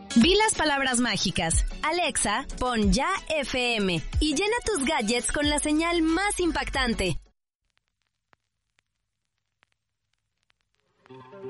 Di las palabras mágicas. Alexa, pon Ya FM y llena tus gadgets con la señal más impactante.